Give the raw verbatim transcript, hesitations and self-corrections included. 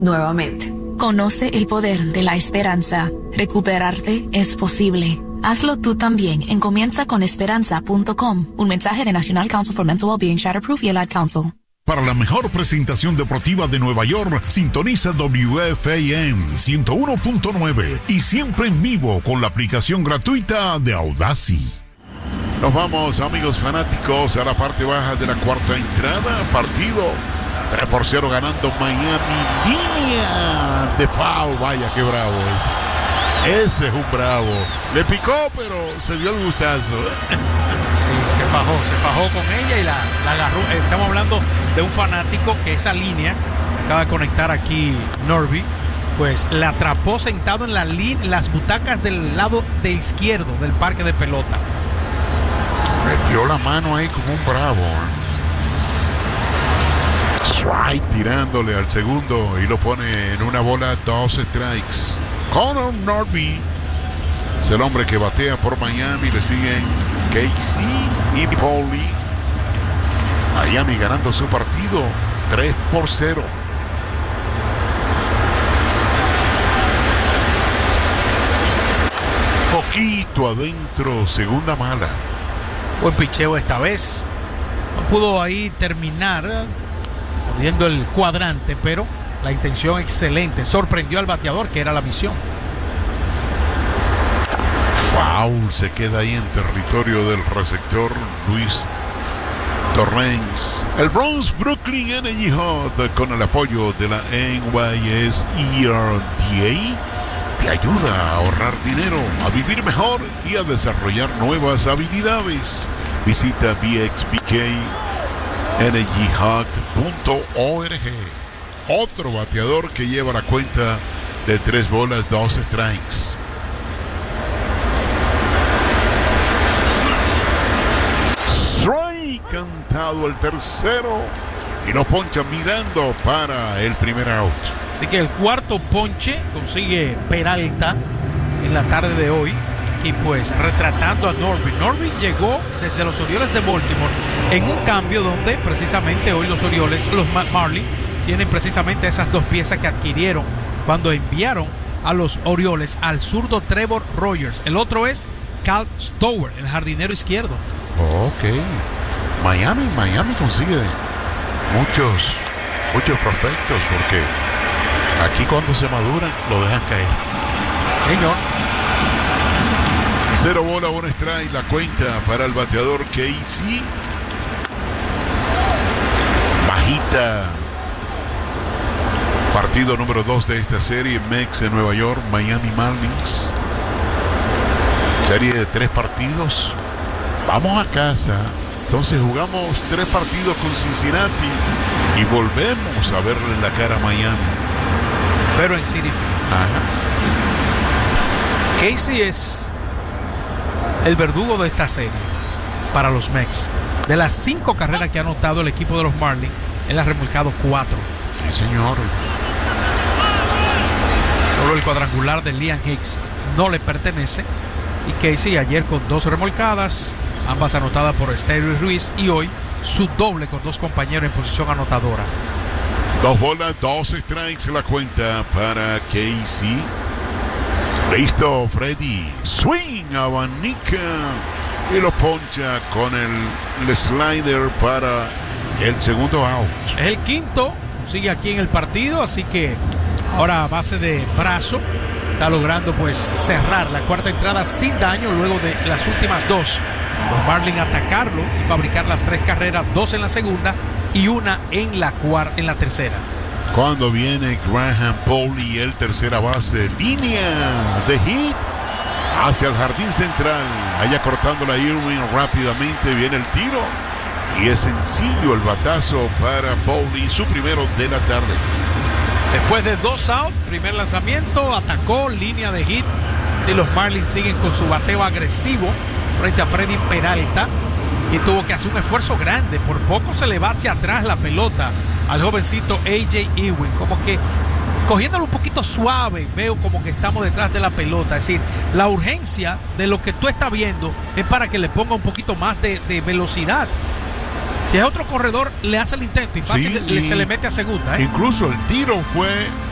nuevamente. Conoce el poder de la esperanza. Recuperarte es posible. Hazlo tú también en comienza con esperanza punto com. Un mensaje de National Council for Mental Wellbeing, Shatterproof y el Ad Council. Para la mejor presentación deportiva de Nueva York, sintoniza W F A M ciento uno punto nueve y siempre en vivo con la aplicación gratuita de Audacy. Nos vamos, amigos fanáticos, a la parte baja de la cuarta entrada. Partido tres por cero ganando Miami. Línea de foul. Vaya, qué bravo es. Ese es un bravo. Le picó, pero se dio el gustazo. Sí, se fajó, se fajó con ella y la, la agarró. Estamos hablando de un fanático que esa línea, acaba de conectar aquí Norby, pues la atrapó sentado en la lin- las butacas del lado de izquierdo del parque de pelota. Metió la mano ahí como un bravo. Strike tirándole al segundo y lo pone en una bola, dos strikes. Connor Norby es el hombre que batea por Miami. Le siguen Casey y Pauli. Miami ganando su partido tres por cero. Poquito adentro, segunda mala. Buen picheo esta vez. No pudo ahí terminar viendo el cuadrante, pero la intención excelente. Sorprendió al bateador, que era la misión. Foul, se queda ahí en territorio del receptor Luis Torrens. El Bronx Brooklyn Energy Hub, con el apoyo de la N Y S E R D A, te ayuda a ahorrar dinero, a vivir mejor y a desarrollar nuevas habilidades. Visita b x b k energy hub punto org. Otro bateador que lleva la cuenta de tres bolas, dos strikes. Strike cantado el tercero y lo poncha mirando para el primer out. Así que el cuarto ponche consigue Peralta en la tarde de hoy. Y pues retratando a Norby. Norby llegó desde los Orioles de Baltimore en un cambio donde precisamente hoy los Orioles, los Marlins, tienen precisamente esas dos piezas que adquirieron cuando enviaron a los Orioles al zurdo Trevor Rogers. El otro es Cal Stower, el jardinero izquierdo. Ok. Miami, Miami consigue muchos, muchos prospectos porque aquí cuando se maduran lo dejan caer. Señor. Cero bola, un strike, la cuenta para el bateador Casey. Bajita. Partido número dos de esta serie, Mex en Nueva York, Miami Marlins. Serie de tres partidos. Vamos a casa. Entonces jugamos tres partidos con Cincinnati y volvemos a verle en la cara a Miami. Pero en Citi Field. Ajá. Casey es el verdugo de esta serie para los Mex. De las cinco carreras que ha anotado el equipo de los Marlins, él ha remolcado cuatro. Sí, señor. Solo el cuadrangular de Liam Hicks no le pertenece. Y Casey ayer con dos remolcadas, ambas anotadas por Esteury Ruiz, y hoy su doble con dos compañeros en posición anotadora. Dos bolas, dos strikes, la cuenta para Casey. Listo, Freddy. Swing, abanica y lo poncha con el, el slider para el segundo out. Es el quinto, sigue aquí en el partido, así que ahora a base de brazo está logrando pues cerrar la cuarta entrada sin daño luego de las últimas dos. Los Marlins atacarlo y fabricar las tres carreras, dos en la segunda y una en la cuarta, en la tercera. Cuando viene Graham Pauli, el tercera base, línea de hit hacia el jardín central, allá cortando la Irwin rápidamente, viene el tiro y es sencillo el batazo para Pauli, su primero de la tarde. Después de dos outs, primer lanzamiento, atacó, línea de hit. Si los Marlins siguen con su bateo agresivo frente a Freddy Peralta, y tuvo que hacer un esfuerzo grande, por poco se le va hacia atrás la pelota al jovencito A J Ewing, como que cogiéndolo un poquito suave, veo como que estamos detrás de la pelota. Es decir, la urgencia de lo que tú estás viendo es para que le ponga un poquito más de, de velocidad. Si es otro corredor, le hace el intento y fácil Sí, le, y se le mete a segunda, ¿eh? Incluso el tiro fue